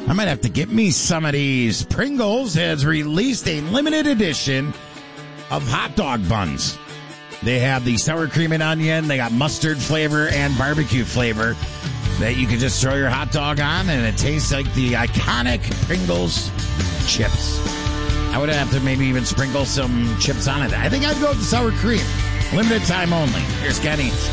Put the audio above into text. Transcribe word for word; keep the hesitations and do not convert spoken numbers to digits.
I might have to get me some of these. Pringles has released a limited edition of hot dog buns. They have the sour cream and onion. They got mustard flavor and barbecue flavor that you can just throw your hot dog on, and it tastes like the iconic Pringles chips. I would have to maybe even sprinkle some chips on it. I think I'd go with the sour cream. Limited time only. Here's Kenny.